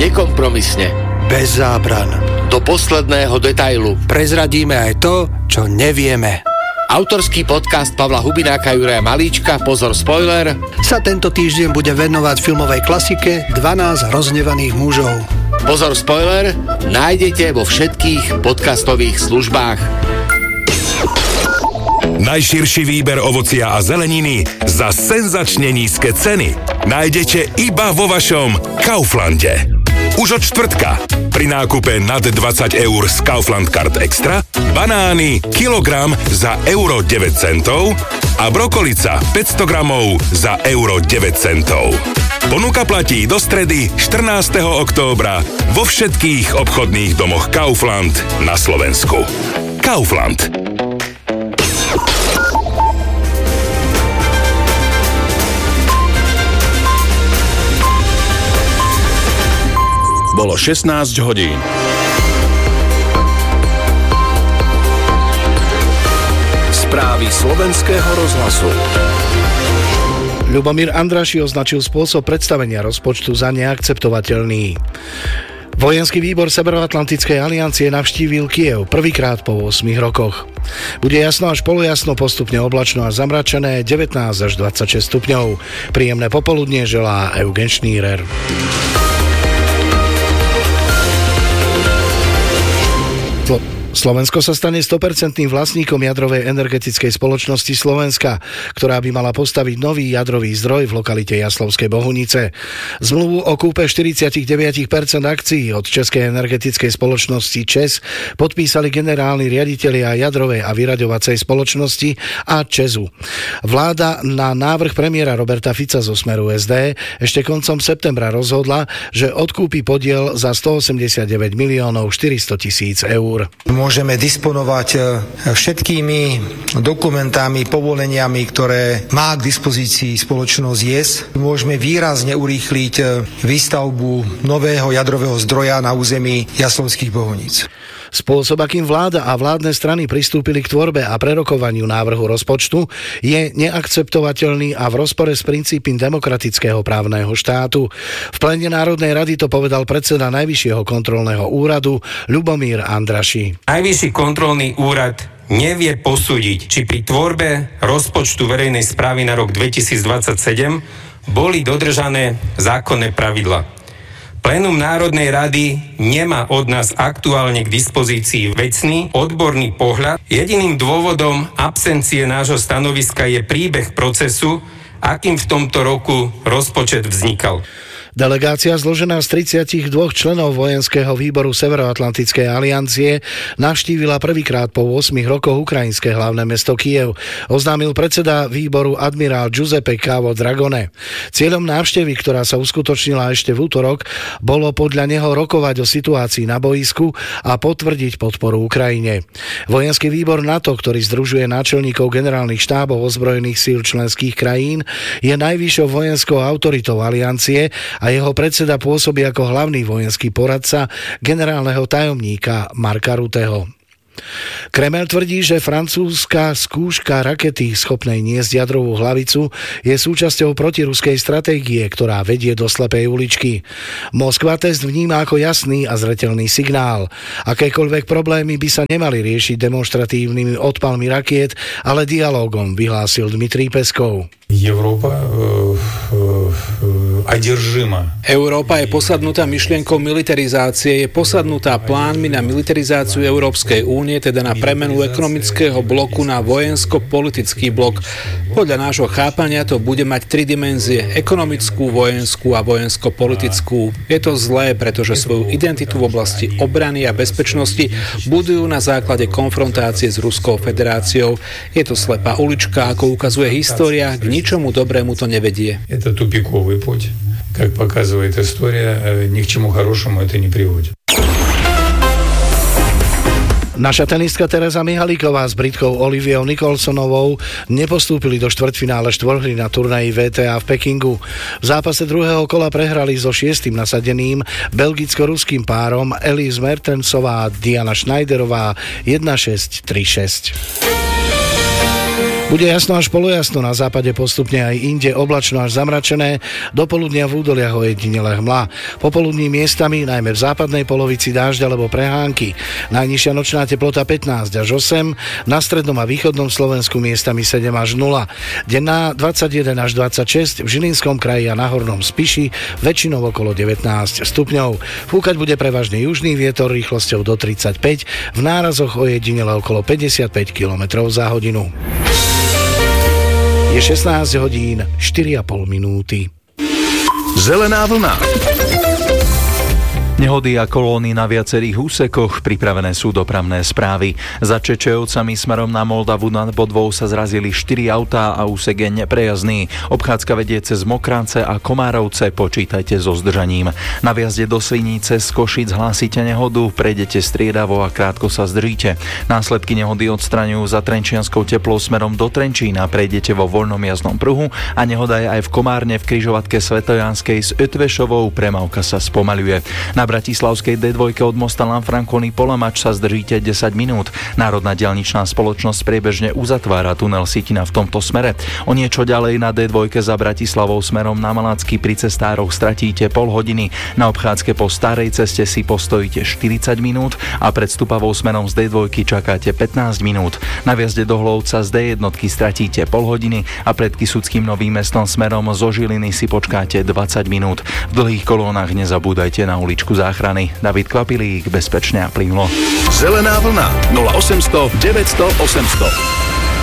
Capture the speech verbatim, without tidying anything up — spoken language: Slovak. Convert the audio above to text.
Nekompromisne. Bez zábran. Do posledného detailu. Prezradíme aj to, čo nevieme. Autorský podcast Pavla Hubináka, Juraja Malíčka, pozor spoiler, sa tento týždeň bude venovať filmovej klasike dvanásť rozhnevaných mužov. Pozor spoiler nájdete vo všetkých podcastových službách. Najširší výber ovocia a zeleniny za senzačne nízke ceny nájdete iba vo vašom Kauflande. Už od štvrtka pri nákupe nad dvadsať eur z Kaufland Card Extra banány kilogram za euro deväť centov a brokolica päťsto gramov za euro deväť centov. Ponuka platí do stredy štrnásteho októbra vo všetkých obchodných domoch Kaufland na Slovensku. Kaufland. Bolo šestnásť hodín. Správy slovenského rozhlasu. Ľubomír Andraši označil spôsob predstavenia rozpočtu za neakceptovateľný. Vojenský výbor Severoatlantickej aliancie navštívil Kyjev prvýkrát po ôsmich rokoch. Bude jasno až polojasno, postupne oblačno až zamračené, devätnásť až dvadsaťšesť stupňov. Príjemné popoludnie želá Eugen Šnírer. Slovensko sa stane sto percent vlastníkom jadrovej energetickej spoločnosti Slovenska, ktorá by mala postaviť nový jadrový zdroj v lokalite Jaslovskej Bohunice. Zmluvu o kúpe štyridsaťdeväť percent akcií od Českej energetickej spoločnosti ČEZ podpísali generálni riaditelia jadrovej a vyraďovacej spoločnosti a ČEZu. Vláda na návrh premiéra Roberta Fica zo Smeru es dé ešte koncom septembra rozhodla, že odkúpi podiel za stoosemdesiatdeväť miliónov štyristo tisíc eur. Môžeme disponovať všetkými dokumentami, povoleniami, ktoré má k dispozícii spoločnosť jes. Môžeme výrazne urýchliť výstavbu nového jadrového zdroja na území Jaslovských Bohuníc. Spôsob, akým vláda a vládne strany pristúpili k tvorbe a prerokovaniu návrhu rozpočtu, je neakceptovateľný a v rozpore s princípom demokratického právneho štátu. V pléne Národnej rady to povedal predseda Najvyššieho kontrolného úradu Ľubomír Andraši. Najvyšší kontrolný úrad nevie posúdiť, či pri tvorbe rozpočtu verejnej správy na rok dvetisícdvadsaťsedem boli dodržané zákonné pravidlá. Plénum Národnej rady nemá od nás aktuálne k dispozícii vecný, odborný pohľad. Jediným dôvodom absencie nášho stanoviska je príbeh procesu, akým v tomto roku rozpočet vznikal. Delegácia zložená z tridsaťdva členov vojenského výboru Severoatlantickej aliancie navštívila prvýkrát po ôsmich rokoch ukrajinské hlavné mesto Kyjev, oznámil predseda výboru admirál Giuseppe Cavo Dragone. Cieľom návštevy, ktorá sa uskutočnila ešte v útorok, bolo podľa neho rokovať o situácii na boisku a potvrdiť podporu Ukrajine. Vojenský výbor NATO, ktorý združuje náčelníkov generálnych štábov ozbrojených síl členských krajín, je najvyššou vojenskou autoritou aliancie a jeho predseda pôsobí ako hlavný vojenský poradca generálneho tajomníka Marka Rutteho. Kremel tvrdí, že francúzska skúška rakety schopnej niesť jadrovú hlavicu je súčasťou protiruskej stratégie, ktorá vedie do slepej uličky. Moskva test vníma ako jasný a zreteľný signál. Akékoľvek problémy by sa nemali riešiť demonstratívnymi odpalmi rakiet, ale dialógom, vyhlásil Dmitrij Peskov. Európa одержима. Európa je posadnutá myšlienkou militarizácie, je posadnutá plánmi na militarizáciu Európskej únie, teda na premenu ekonomického bloku na vojensko-politický blok. Podľa nášho chápania to bude mať tri dimenzie: ekonomickú, vojenskú a vojensko-politickú. Je to zlé, pretože svoju identitu v oblasti obrany a bezpečnosti budujú na základe konfrontácie s Ruskou federáciou. Je to slepá ulička, ako ukazuje história, k ničomu dobrému to nevedie. Это тупиковый путь. Как показывает история, ни к чему хорошему это не приводит. Naša tenistka Tereza Mihalíková s Britkou Oliviou Nicholsonovou nepostúpili do štvrťfinále štvorhry na turnaji vé té á v Pekingu. V zápase druhého kola prehrali so šiestym nasadeným belgicko-ruským párom Elise Mertensová a Diana Schneiderová jeden šesť tri šesť. Bude jasno až polojasno, na západe postupne aj inde oblačno až zamračené, do poludnia v údoliach ojedinele hmla. Popoludní miestami, najmä v západnej polovici dážď alebo prehánky. Najnižšia nočná teplota pätnásť až osem, na strednom a východnom Slovensku miestami sedem až nula. Denná dvadsaťjeden až dvadsaťšesť, v Žilinskom kraji a na Hornom Spiši väčšinou okolo devätnásť stupňov. Fúkať bude prevažne južný vietor rýchlosťou do tridsaťpäť, v nárazoch ojedinele okolo päťdesiatpäť kilometrov za hodinu. Je šestnásť hodín, štyri a pol minúty. Zelená vlna. Nehody a kolóny na viacerých úsekoch, pripravené sú dopravné správy. Za Čečejovcami smerom na Moldavu nad Bodvou sa zrazili štyri autá a úsek je neprejazdný. Obchádzka vedie cez Mokrance a Komárovce, počítajte so zdržaním. Na viazde do Sviníce z Košic hlásite nehodu, prejdete striedavo a krátko sa zdržíte. Následky nehody odstraňujú za Trenčianskou Teplou smerom do Trenčína, prejdete vo voľnom jazdnom pruhu a nehoda je aj v Komárne v križovatke Svetojanskej s Ötvešovou, premávka sa spomaľuje. Na Na bratislavskej dé dva od mosta Lanfranconi Polamač sa zdržíte desať minút. Národná diaľničná spoločnosť priebežne uzatvára tunel Sitina v tomto smere. O niečo ďalej na dé dva za Bratislavou smerom na Malacky pri cestároch stratíte pol hodiny. Na obchádzke po starej ceste si postojíte štyridsať minút a pred Stupavou smerom z dé dva čakáte pätnásť minút. Na viazde do Hlovca z dé jedna stratíte pol hodiny a pred Kysuckým Novým Mestom smerom zo Žiliny si počkáte dvadsať minút. V dlhých kolónach nezabúdajte na uličku záchrany. David Kvapilík, bezpečne a plynulo. Zelená vlna nula osemsto deväťsto osemsto.